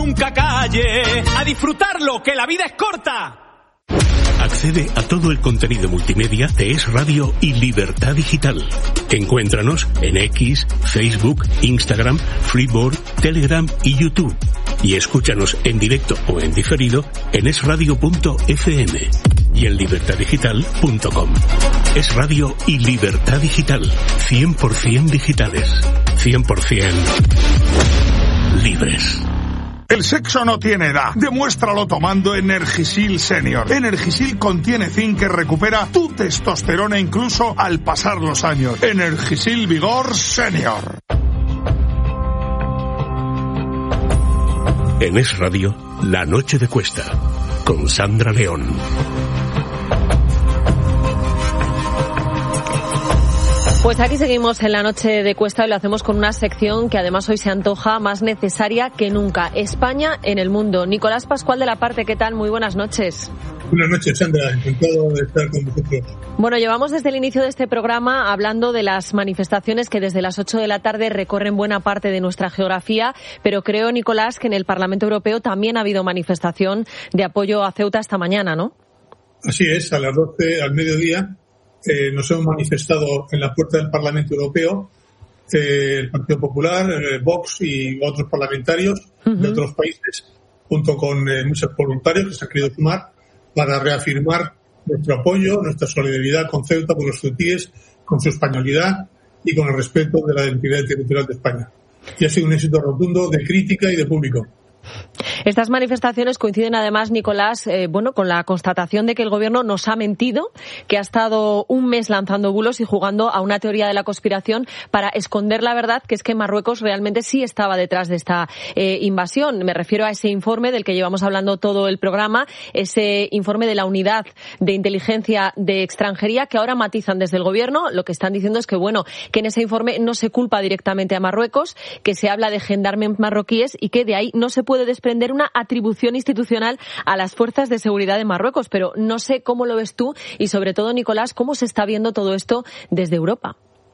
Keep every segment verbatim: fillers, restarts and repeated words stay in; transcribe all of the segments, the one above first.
nunca calle. A disfrutarlo, que la vida es corta. Accede a todo el contenido multimedia de Es Radio y Libertad Digital. Encuéntranos en X, Facebook, Instagram, Freeboard, Telegram y YouTube. Y escúchanos en directo o en diferido en es radio punto efe eme y en libertad digital punto com. Es Radio y Libertad Digital. cien por ciento digitales. cien por ciento libres. El sexo no tiene edad. Demuéstralo tomando Energisil Senior. Energisil contiene zinc que recupera tu testosterona incluso al pasar los años. Energisil Vigor Senior. En Es Radio, La Noche de Cuesta, con Sandra León. Pues aquí seguimos en La Noche de Cuesta y lo hacemos con una sección que además hoy se antoja más necesaria que nunca. España en el mundo. Nicolás Pascual de la Parte, ¿qué tal? Muy buenas noches. Buenas noches, Sandra. Encantado de estar con vosotros. Bueno, llevamos desde el inicio de este programa hablando de las manifestaciones que desde las ocho de la tarde recorren buena parte de nuestra geografía, pero creo, Nicolás, que en el Parlamento Europeo también ha habido manifestación de apoyo a Ceuta esta mañana, ¿no? Así es, a las doce al mediodía eh, nos hemos manifestado en la puerta del Parlamento Europeo, eh, el Partido Popular, eh, Vox y otros parlamentarios uh-huh. de otros países, junto con eh, muchos voluntarios que se han querido sumar para reafirmar nuestro apoyo, nuestra solidaridad con Ceuta, con los ceutíes, con su españolidad y con el respeto de la identidad territorial de España. Y ha sido un éxito rotundo de crítica y de público. Estas manifestaciones coinciden además, Nicolás, eh, bueno, con la constatación de que el gobierno nos ha mentido, que ha estado un mes lanzando bulos y jugando a una teoría de la conspiración para esconder la verdad, que es que Marruecos realmente sí estaba detrás de esta eh, invasión. Me refiero a ese informe del que llevamos hablando todo el programa, ese informe de la Unidad de Inteligencia de Extranjería, que ahora matizan desde el gobierno. Lo que están diciendo es que, bueno, que en ese informe no se culpa directamente a Marruecos, que se habla de gendarmes marroquíes y que de ahí no se puede desprender una atribución institucional a las fuerzas de seguridad de Marruecos. Pero no sé cómo lo ves tú y, sobre todo, Nicolás, cómo se está viendo todo esto desde Europa.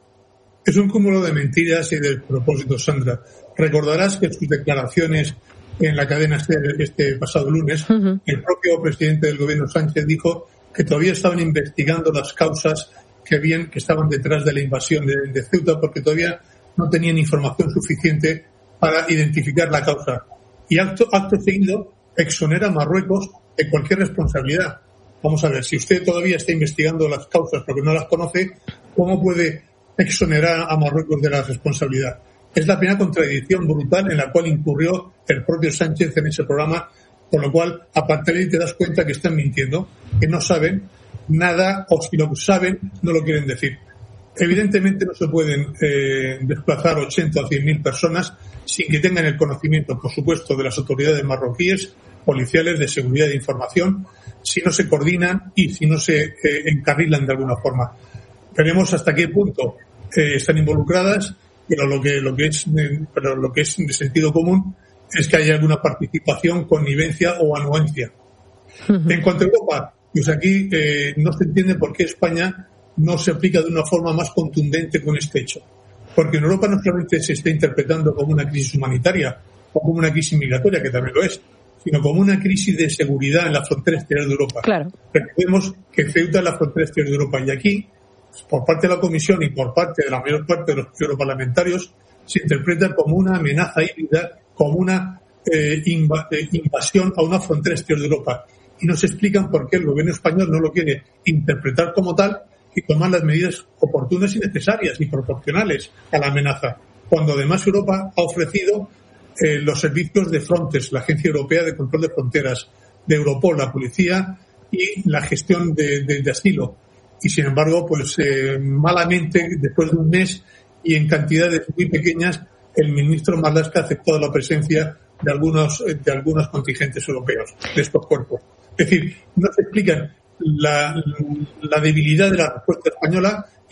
Es un cúmulo de mentiras y de propósitos, Sandra. Recordarás que sus declaraciones en la cadena este, este pasado lunes, uh-huh. el propio presidente del gobierno Sánchez dijo que todavía estaban investigando las causas que habían, que estaban detrás de la invasión de, de Ceuta, porque todavía no tenían información suficiente para identificar la causa. Y acto, acto seguido exonera a Marruecos de cualquier responsabilidad. Vamos a ver, si usted todavía está investigando las causas porque no las conoce, ¿cómo puede exonerar a Marruecos de la responsabilidad? Es la primera contradicción brutal en la cual incurrió el propio Sánchez en ese programa, con lo cual, a partir de ahí te das cuenta que están mintiendo, que no saben nada, o si lo saben, no lo quieren decir. Evidentemente no se pueden eh, desplazar ochenta o cien mil personas sin que tengan el conocimiento, por supuesto, de las autoridades marroquíes, policiales, de seguridad de información, si no se coordinan y si no se eh, encarrilan de alguna forma. Veremos hasta qué punto eh, están involucradas, pero lo que lo que es eh, pero lo que es de sentido común es que haya alguna participación, connivencia o anuencia. Uh-huh. En cuanto a Europa, pues aquí eh, no se entiende por qué España no se aplica de una forma más contundente con este hecho. Porque en Europa no solamente se está interpretando como una crisis humanitaria o como una crisis migratoria, que también lo es, sino como una crisis de seguridad en la frontera exterior de Europa. Claro. Recordemos que Ceuta es la frontera exterior de Europa y aquí, por parte de la Comisión y por parte de la mayor parte de los europarlamentarios, se interpreta como una amenaza híbrida, como una eh, inv- eh, invasión a una frontera exterior de Europa. Y nos explican por qué el gobierno español no lo quiere interpretar como tal y tomar las medidas oportunas y necesarias y proporcionales a la amenaza, cuando además Europa ha ofrecido eh, los servicios de Frontex, la Agencia Europea de Control de Fronteras, de Europol, la policía y la gestión de, de, de asilo. Y sin embargo, pues eh, malamente, después de un mes y en cantidades muy pequeñas, el ministro Marlaska ha aceptado la presencia de algunos, de algunos contingentes europeos, de estos cuerpos. Es decir, no se explican La, la debilidad de la respuesta española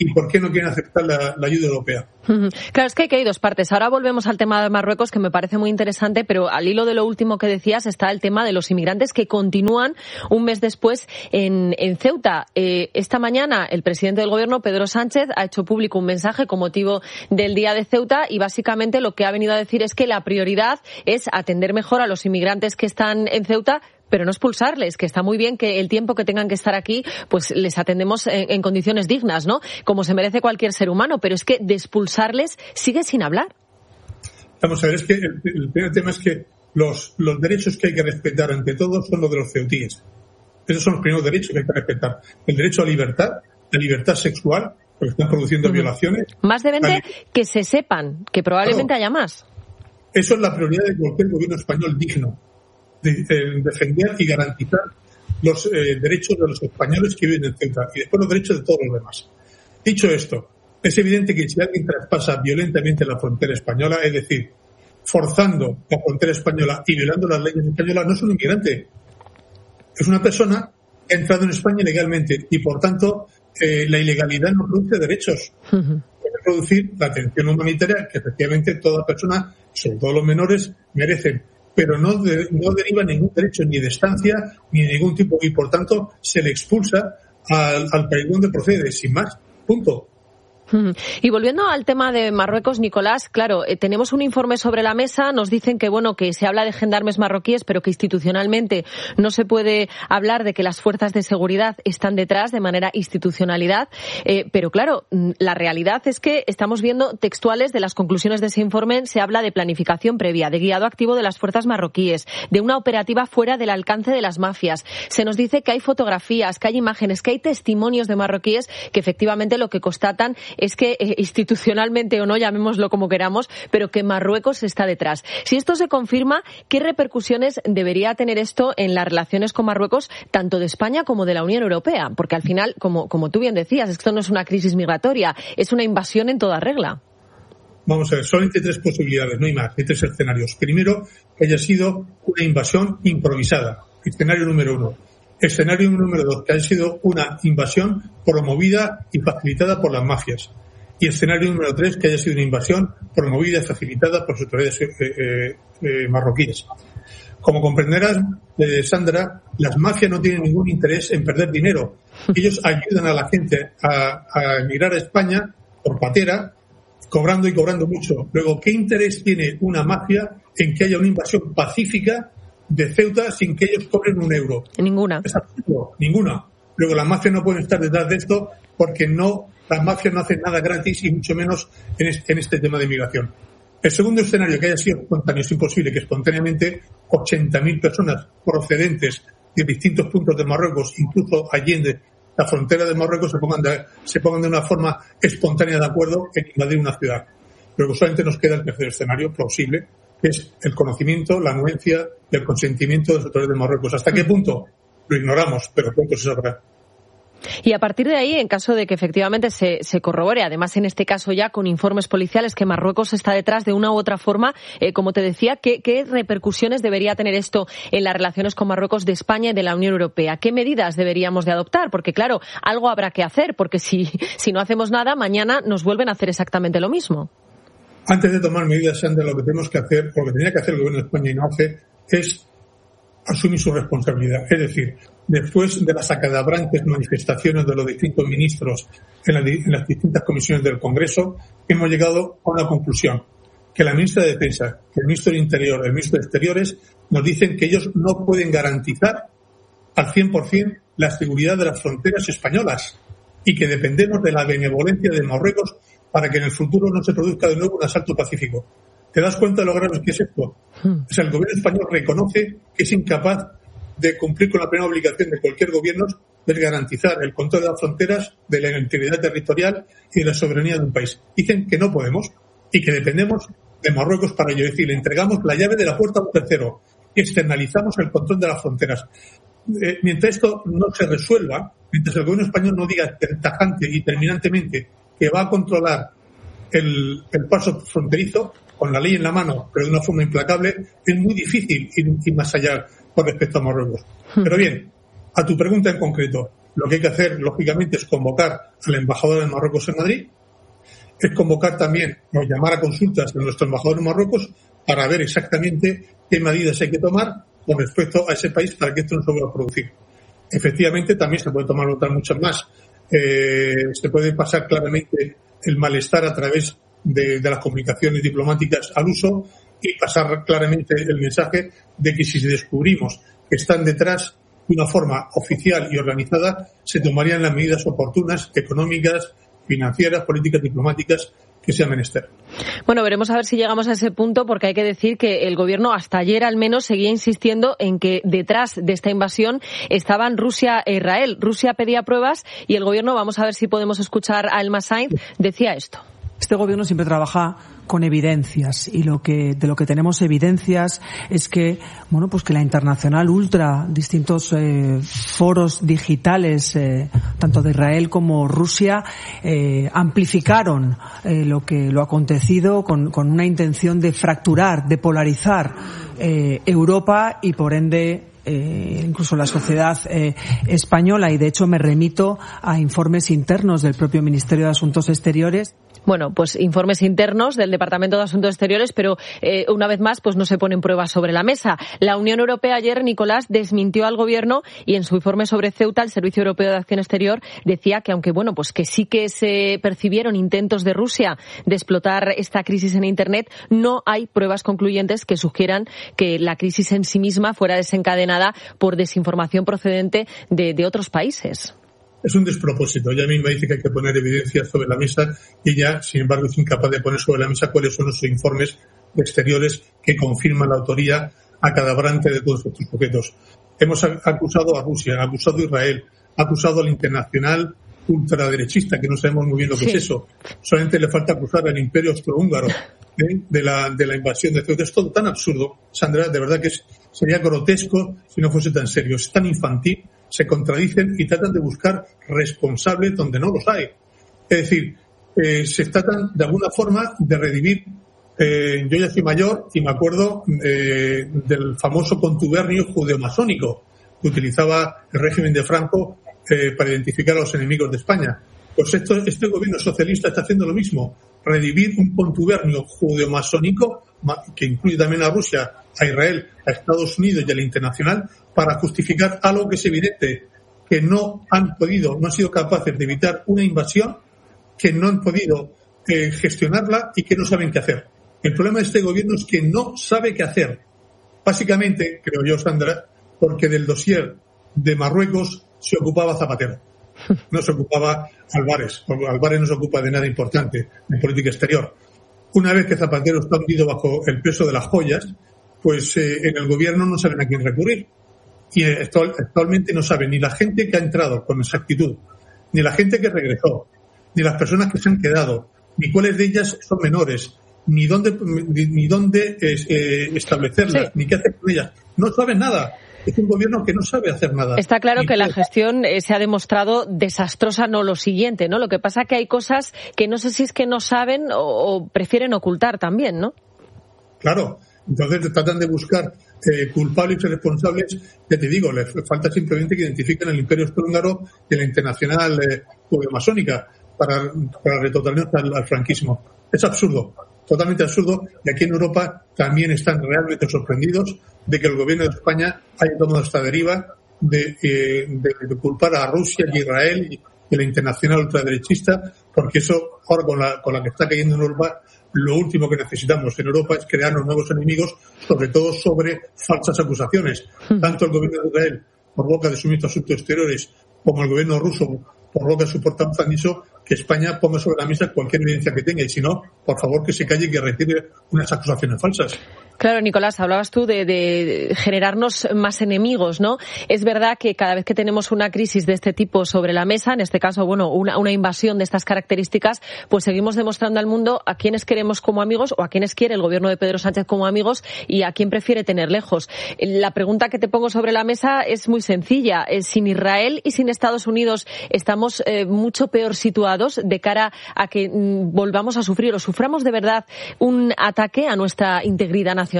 y por qué no quieren aceptar la, la ayuda europea. Claro, es que hay dos partes. Ahora volvemos al tema de Marruecos, que me parece muy interesante, pero al hilo de lo último que decías está el tema de los inmigrantes que continúan un mes después en, en Ceuta. Eh, esta mañana el presidente del gobierno, Pedro Sánchez, ha hecho público un mensaje con motivo del Día de Ceuta y básicamente lo que ha venido a decir es que la prioridad es atender mejor a los inmigrantes que están en Ceuta, pero no expulsarles, que está muy bien que el tiempo que tengan que estar aquí, pues les atendemos en, en condiciones dignas, ¿no? Como se merece cualquier ser humano, pero es que de expulsarles sigue sin hablar. Vamos a ver, es que el, el primer tema es que los, los derechos que hay que respetar ante todo son los de los ceutíes. Esos son los primeros derechos que hay que respetar. El derecho a libertad, la libertad sexual, porque están produciendo uh-huh. violaciones. Más de veinte que se sepan, que probablemente claro, haya más. Eso es la prioridad de cualquier gobierno español digno. De, de defender y garantizar los eh, derechos de los españoles que viven en Ceuta y después los derechos de todos los demás. Dicho esto, es evidente que si alguien traspasa violentamente la frontera española, es decir, forzando la frontera española y violando las leyes españolas, no es un inmigrante. Es una persona que ha entrado en España ilegalmente y, por tanto, eh, la ilegalidad no produce derechos. Uh-huh. Puede producir la atención humanitaria que efectivamente toda persona, sobre todo los menores, merecen. Pero no, de, no deriva ningún derecho ni de estancia ni de ningún tipo y por tanto se le expulsa al, al país donde procede, sin más, punto. Y volviendo al tema de Marruecos, Nicolás, claro, eh, tenemos un informe sobre la mesa, nos dicen que bueno que se habla de gendarmes marroquíes, pero que institucionalmente no se puede hablar de que las fuerzas de seguridad están detrás de manera institucionalidad, eh, pero claro, la realidad es que estamos viendo textuales de las conclusiones de ese informe, se habla de planificación previa, de guiado activo de las fuerzas marroquíes, de una operativa fuera del alcance de las mafias. Se nos dice que hay fotografías, que hay imágenes, que hay testimonios de marroquíes que efectivamente lo que constatan es que eh, institucionalmente o no, llamémoslo como queramos, pero que Marruecos está detrás. Si esto se confirma, ¿qué repercusiones debería tener esto en las relaciones con Marruecos, tanto de España como de la Unión Europea? Porque al final, como, como tú bien decías, esto no es una crisis migratoria, es una invasión en toda regla. Vamos a ver, solamente tres posibilidades, no hay más, hay tres escenarios. Primero, que haya sido una invasión improvisada. Escenario número uno. Escenario número dos, que haya sido una invasión promovida y facilitada por las mafias. Y escenario número tres, que haya sido una invasión promovida y facilitada por las autoridades eh, eh, eh, marroquíes. Como comprenderás, eh, Sandra, las mafias no tienen ningún interés en perder dinero. Ellos ayudan a la gente a, a emigrar a España por patera, cobrando y cobrando mucho. Luego, ¿qué interés tiene una mafia en que haya una invasión pacífica de Ceuta sin que ellos cobren un euro? Ninguna. Es absurdo, ninguna. Luego, las mafias no pueden estar detrás de esto porque no, las mafias no hacen nada gratis y mucho menos en este, en este tema de migración. El segundo escenario, que haya sido espontáneo, es imposible que espontáneamente ochenta mil personas procedentes de distintos puntos de Marruecos, incluso allende la frontera de Marruecos, se pongan de, se pongan de una forma espontánea de acuerdo en invadir una ciudad. Luego solamente nos queda el tercer escenario plausible, que es el conocimiento, la anuencia y el consentimiento de los autoridades de Marruecos. ¿Hasta qué punto? Lo ignoramos, pero pronto se sabrá. Y a partir de ahí, en caso de que efectivamente se, se corrobore, además en este caso ya con informes policiales, que Marruecos está detrás de una u otra forma, eh, como te decía, ¿qué, ¿qué repercusiones debería tener esto en las relaciones con Marruecos de España y de la Unión Europea? ¿Qué medidas deberíamos de adoptar? Porque claro, algo habrá que hacer, porque si, si no hacemos nada, mañana nos vuelven a hacer exactamente lo mismo. Antes de tomar medidas, Sandra, lo que tenemos que hacer, lo que tenía que hacer el gobierno de España y no hace, es asumir su responsabilidad. Es decir, después de las acadabrantes manifestaciones de los distintos ministros en, la, en las distintas comisiones del Congreso, hemos llegado a una conclusión, que la ministra de Defensa, el ministro de Interior, el ministro de Exteriores, nos dicen que ellos no pueden garantizar al cien por ciento la seguridad de las fronteras españolas y que dependemos de la benevolencia de Marruecos para que en el futuro no se produzca de nuevo un asalto pacífico. ¿Te das cuenta de lo grave que es esto? O sea, el gobierno español reconoce que es incapaz de cumplir con la primera obligación de cualquier gobierno, de garantizar el control de las fronteras, de la integridad territorial y de la soberanía de un país. Dicen que no podemos y que dependemos de Marruecos para ello. Es decir, le entregamos la llave de la puerta a un tercero, externalizamos el control de las fronteras. Eh, mientras esto no se resuelva, mientras el gobierno español no diga tajante y terminantemente que va a controlar el, el paso fronterizo con la ley en la mano, pero de una forma implacable, es muy difícil ir, ir más allá con respecto a Marruecos. Pero bien, a tu pregunta en concreto, lo que hay que hacer, lógicamente, es convocar al embajador de Marruecos en Madrid, es convocar también o llamar a consultas de nuestro embajador en Marruecos para ver exactamente qué medidas hay que tomar con respecto a ese país para que esto no se vuelva a producir. Efectivamente, también se puede tomar otras muchas más. Eh, se puede pasar claramente el malestar a través de, de las comunicaciones diplomáticas al uso y pasar claramente el mensaje de que si descubrimos que están detrás de una forma oficial y organizada, se tomarían las medidas oportunas, económicas, financieras, políticas, diplomáticas que sea menester. Bueno, veremos a ver si llegamos a ese punto, porque hay que decir que el gobierno hasta ayer al menos seguía insistiendo en que detrás de esta invasión estaban Rusia e Israel. Rusia pedía pruebas y el gobierno, vamos a ver si podemos escuchar a Elma Sainz, decía esto. Este gobierno siempre trabaja con evidencias y lo que de lo que tenemos evidencias es que bueno pues que la Internacional Ultra, distintos eh, foros digitales eh, tanto de Israel como Rusia eh, amplificaron eh, lo que lo acontecido con, con una intención de fracturar, de polarizar eh, Europa y por ende Eh, incluso la sociedad eh, española, y de hecho me remito a informes internos del propio Ministerio de Asuntos Exteriores. Bueno, pues informes internos del Departamento de Asuntos Exteriores, pero eh, una vez más pues no se ponen pruebas sobre la mesa. La Unión Europea ayer, Nicolás, desmintió al gobierno y en su informe sobre Ceuta, el Servicio Europeo de Acción Exterior decía que aunque bueno pues que sí que se percibieron intentos de Rusia de explotar esta crisis en Internet, no hay pruebas concluyentes que sugieran que la crisis en sí misma fuera desencadenada por desinformación procedente de, de otros países. Es un despropósito. Ella misma dice que hay que poner evidencias sobre la mesa y ella, sin embargo, es incapaz de poner sobre la mesa cuáles son los informes exteriores que confirman la autoría acadabrante de todos estos sujetos. Hemos acusado a Rusia, acusado a Israel, acusado al internacional ultraderechista, que no sabemos muy bien lo que sí. es eso. Solamente le falta acusar al Imperio Austrohúngaro ¿eh? de la de la invasión de Ceuta. Es todo tan absurdo, Sandra, de verdad que es, sería grotesco si no fuese tan serio. Es tan infantil, se contradicen y tratan de buscar responsables donde no los hay. Es decir, eh, se tratan de alguna forma de redimir. Eh, yo ya soy mayor y me acuerdo eh, del famoso contubernio judeomasónico que utilizaba el régimen de Franco eh, para identificar a los enemigos de España. Pues esto, este gobierno socialista está haciendo lo mismo, redimir un contubernio judeomasónico que incluye también a Rusia, a Israel, a Estados Unidos y a la internacional para justificar algo que es evidente, que no han podido, no han sido capaces de evitar una invasión, que no han podido eh, gestionarla y que no saben qué hacer. El problema de este gobierno es que no sabe qué hacer. Básicamente, creo yo, Sandra, porque del dossier de Marruecos se ocupaba Zapatero. No se ocupaba Álvarez. Álvarez no se ocupa de nada importante en política exterior. Una vez que Zapatero está hundido bajo el peso de las joyas, pues eh, en el gobierno no saben a quién recurrir. Y actual, actualmente no sabe ni la gente que ha entrado con exactitud, ni la gente que regresó, ni las personas que se han quedado, ni cuáles de ellas son menores, ni dónde, ni, ni dónde eh, establecerlas, sí. ni qué hacer con ellas. No saben nada. Es un gobierno que no sabe hacer nada. Está claro que la gestión eh, se ha demostrado desastrosa, no lo siguiente, ¿no? Lo que pasa que hay cosas que no sé si es que no saben o, o prefieren ocultar también, ¿no? Claro. Entonces tratan de buscar eh, culpables y responsables. Ya te digo, les falta simplemente que identifiquen al Imperio Austrohúngaro y la internacional eh, masónica para, para retrotraernos al, al franquismo. Es absurdo, totalmente absurdo. Y aquí en Europa también están realmente sorprendidos de que el gobierno de España haya tomado esta deriva de, eh, de, de culpar a Rusia y a Israel y, y la internacional ultraderechista, porque eso, ahora con la, con la que está cayendo en Europa, lo último que necesitamos en Europa es crearnos nuevos enemigos, sobre todo sobre falsas acusaciones. Tanto el gobierno de Israel, por boca de su ministro de Asuntos Exteriores, como el gobierno ruso, por boca de su portavoz, han dicho que España ponga sobre la mesa cualquier evidencia que tenga, y si no, por favor que se calle y que retire unas acusaciones falsas. Claro, Nicolás, hablabas tú de, de generarnos más enemigos, ¿no? Es verdad que cada vez que tenemos una crisis de este tipo sobre la mesa, en este caso, bueno, una, una invasión de estas características, pues seguimos demostrando al mundo a quiénes queremos como amigos o a quiénes quiere el gobierno de Pedro Sánchez como amigos y a quién prefiere tener lejos. La pregunta que te pongo sobre la mesa es muy sencilla. Sin Israel y sin Estados Unidos estamos eh, mucho peor situados de cara a que mm, volvamos a sufrir o suframos de verdad un ataque a nuestra integridad nacional.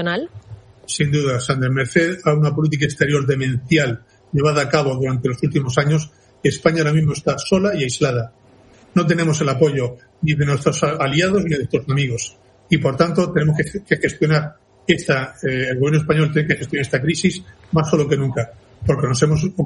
Sin duda, Sandra, merced a una política exterior demencial llevada a cabo durante los últimos años, España ahora mismo está sola y aislada. No tenemos el apoyo ni de nuestros aliados ni de nuestros amigos. Y, por tanto, tenemos que, que gestionar esta, eh, el gobierno español tiene que gestionar esta crisis más solo que nunca, porque nos hemos